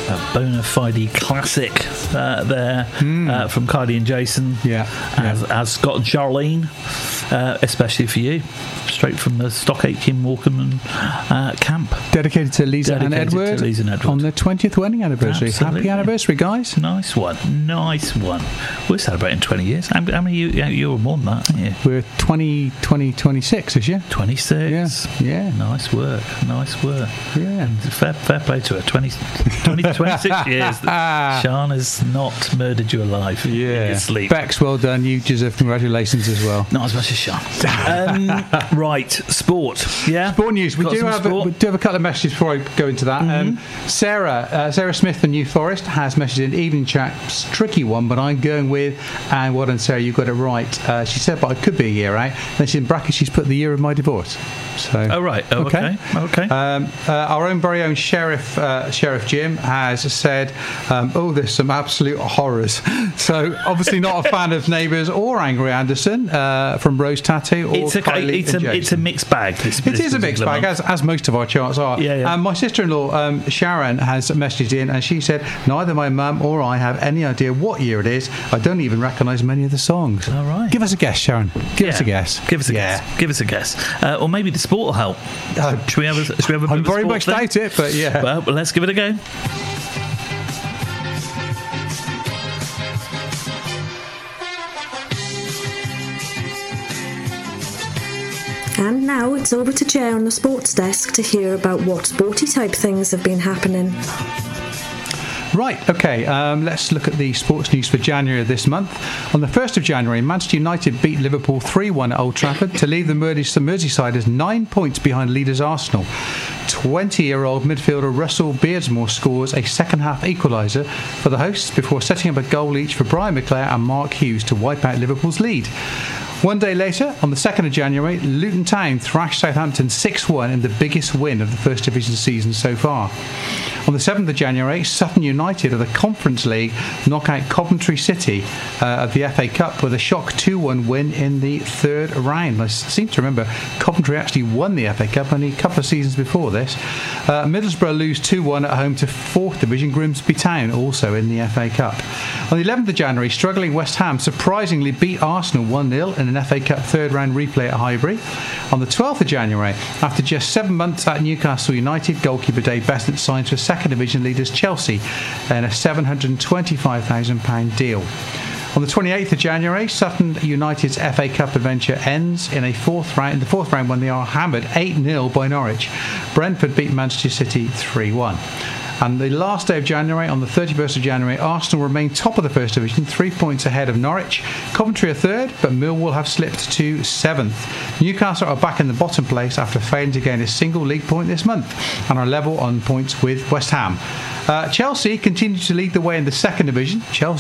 a bona fide classic there from Kylie and Jason. As Scott and Charlene, especially for you, straight from the Stock Aitken Morecambe camp. Dedicated to Lisa and Edward on their 20th wedding anniversary. Absolutely. Happy anniversary, guys. Nice one. We're celebrating 20 years. How many you were more than that, aren't you? We're 26 this year. 26. Yeah. Nice work. Yeah. And fair play to her. 26 years. Sean has not murdered you alive in your sleep. Bex, well done. You deserve congratulations as well. Not as much as Sean. Right, sport. Yeah. Sport news. We do have a couple of messages before I go into that. Sarah Smith from New Forest has messaged in, evening chaps, tricky one, but I'm going with, and well done, Sarah, you got it right. She said, but I could be a year out. Then she's in brackets, she's put the year of my divorce. So, okay. Our own very own Sheriff Jim has said, there's some absolute horrors. So obviously not a fan of Neighbours or Angry Anderson from Rose Tattoo or it's a mixed bag. It is a mixed bag, as most of our charts are. And my sister-in-law Sharon has messaged in, and she said, neither my mum or I have any idea what year it is. I don't even recognise many of the songs. All right. Give us a guess, Sharon. Give us a guess. Give us a guess. Or maybe the sport will help. Should we have a I'm very much doubt it, but yeah. Well, let's give it a go. And now it's over to Jay on the sports desk to hear about what sporty type things have been happening. Right, okay, let's look at the sports news for January of this month. On the 1st of January, Manchester United beat Liverpool 3-1 at Old Trafford to leave the Merseysiders 9 points behind leaders Arsenal. 20-year-old midfielder Russell Beardsmore scores a second-half equaliser for the hosts before setting up a goal each for Brian McClare and Mark Hughes to wipe out Liverpool's lead. One day later, on the 2nd of January, Luton Town thrashed Southampton 6-1 in the biggest win of the First Division season so far. On the 7th of January, Sutton United of the Conference League knock out Coventry City of the FA Cup with a shock 2-1 win in the third round. I seem to remember Coventry actually won the FA Cup only a couple of seasons before this. Middlesbrough lose 2-1 at home to 4th Division Grimsby Town, also in the FA Cup. On the 11th of January, struggling West Ham surprisingly beat Arsenal 1-0 in an FA Cup third round replay at Highbury. On the 12th of January, after just 7 months at Newcastle United, goalkeeper Dave Bessant signed to second division leaders Chelsea in a £725,000 deal. On the 28th of January, Sutton United's FA Cup adventure ends in the fourth round when they are hammered 8-0 by Norwich. Brentford beat Manchester City 3-1. And the last day of January, on the 31st of January, Arsenal remain top of the First Division, 3 points ahead of Norwich. Coventry are third, but Millwall have slipped to 7th. Newcastle are back in the bottom place after failing to gain a single league point this month and are level on points with West Ham. Chelsea continue to lead the way in the second division.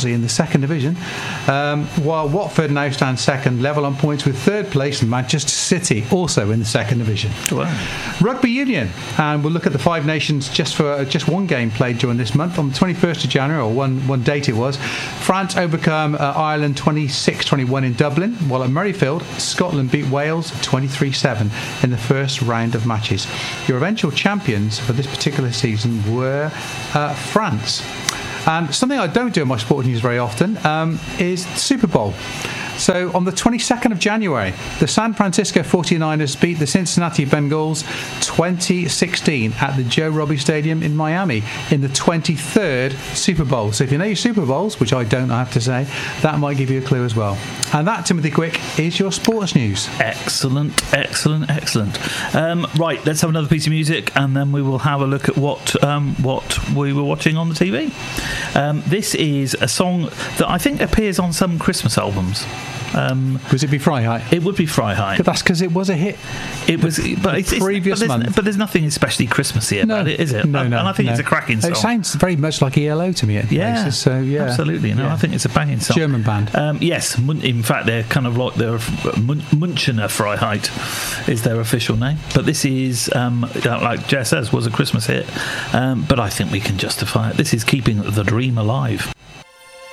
While Watford now stand second, level on points with third place Manchester City, also in the second division. Wow. Rugby union, and we'll look at the Five Nations just one game played during this month. On the 21st of January, or one date it was, France overcome Ireland 26-21 in Dublin, while at Murrayfield, Scotland beat Wales 23-7 in the first round of matches. Your eventual champions for this particular season were France. And something I don't do in my sport news very often is Super Bowl. So on the 22nd of January, the San Francisco 49ers beat the Cincinnati Bengals 20-16 at the Joe Robbie Stadium in Miami in the 23rd Super Bowl. So if you know your Super Bowls, which I don't, I have to say, that might give you a clue as well. And that, Timothy Quick, is your sports news. Excellent. Right, let's have another piece of music, and then we will have a look at what we were watching on the TV. This is a song that I think appears on some Christmas albums. Would it be Fry High? It would be Fry High. But that's because it was a hit. It was, but but there's nothing especially Christmassy about it, is it? No. And I think it's a cracking song. It sounds very much like ELO to me at places. So yeah, absolutely. No, I think it's a banging song. German band. Yes, in fact, they're kind of like their Münchener Freiheit is their official name. But this is, like Jess says, was a Christmas hit. But I think we can justify it. This is Keeping the Dream Alive.